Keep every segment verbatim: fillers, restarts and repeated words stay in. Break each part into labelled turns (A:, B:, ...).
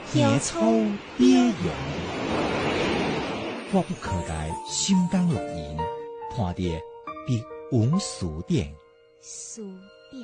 A: 野草蝶蛹，我不可改心肝录音，看的比文书店。
B: 书店。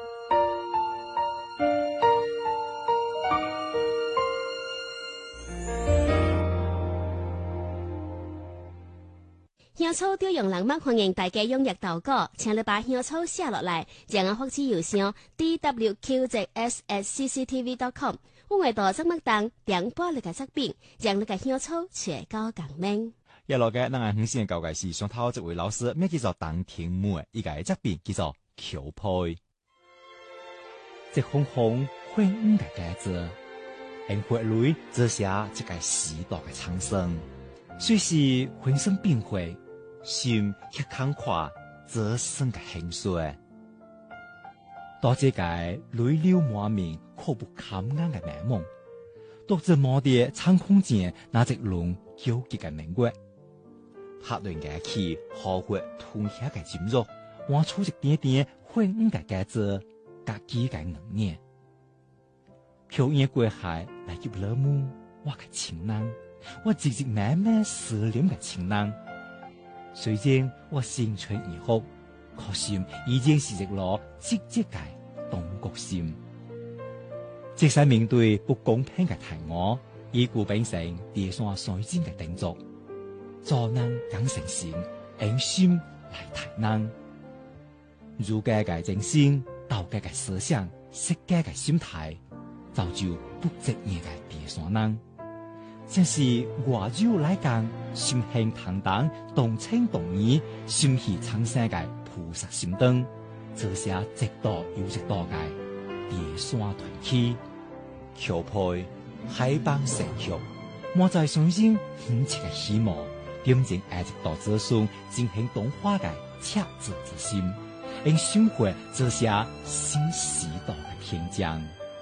B: 香草雕用人物歡迎大家踴躍投稿，請你把香草寫落來，將我發至郵箱 d w q z s at c c t v dot com。我會到節目當點播你嘅作品，將你嘅香草傳到港面。
C: 一路嘅，咱係五線嘅教界時，上頭這位老師咩叫做當天母嘅，依個作品叫做裘配。
A: 這紅紅混五個格子，喺血裏折下一個時代嘅蒼生，雖是渾身變化，心卻慷慨折生嘅興衰。到這個淚流滿面、苦不堪言嘅美夢，獨自摸啲蒼空間那隻龍糾結嘅明月，拍斷嘅氣，好血吞下嘅尖肉，挖出一點點混五嘅格子，夾幾個硬面。飄遠過海來入了夢，我嘅情郎，我寂寂慢慢思念嘅情郎。雖然我青春已哭，可心已經是一顆積極嘅東國心。即使面對不公平嘅題我，以故秉承地上水晶嘅定作，做人更誠心，用心來提能。儒家嘅精神，道家嘅思想，釋家嘅心態，造就不職業嘅地上人。正是外柔來剛，心輕坦蕩，動情動義，心繫蒼生嘅菩薩心燈，這些直道有直道嘅地山團契，裘配海邦成熟，我在相信懇切嘅希望，點正愛直道子孫進行動化嘅赤子之心，用生活這些新時代嘅天將。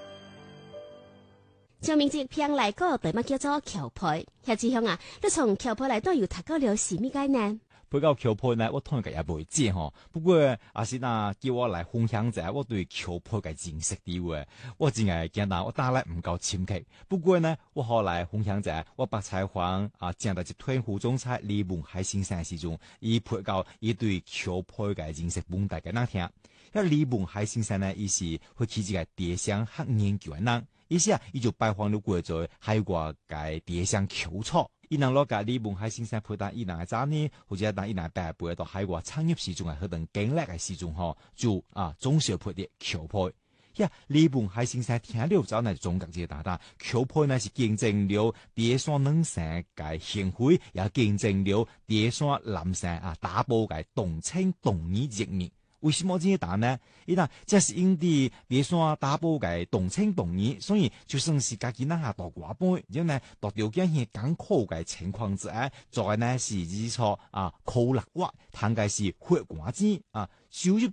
B: 將名字片來個對乜叫做裘配？夏志雄啊，你從裘配來都有讀過了是咩概念？
C: 配到裘配呢，我通個也未知吼。不過阿是那叫我來分享者，我對裘配嘅認識啲話，我真係驚到我打來唔夠深刻。不過呢，我後來分享者，我把採訪啊，講到一團胡宗彩李文海先生時陣，伊配到伊對裘配嘅認識本大家那聽。因為李文海先生呢，伊是會起一個地上學研究嘅人。意思啊，伊就拜訪了過咗海外嘅地上裘草，伊能攞個李文海先生配搭伊能嘅早呢，或者當伊能白背到海外產業時中嘅嗰段經歷嘅時中吼，就啊總是要配啲裘配。呀，李文海先生聽了早呢總覺這個答答，裘配呢是見證了地山能生嘅行為，也見證了地山男生啊打波嘅動情動義一面。為什麼這些答呢？伊嗱，這是因啲地山打波嘅動情動義，所以就算是家己那下讀寡杯，然後呢讀條件係艱苦嘅情況之下，做嘅呢是基礎啊，苦力屈，談嘅是血汗錢啊，收入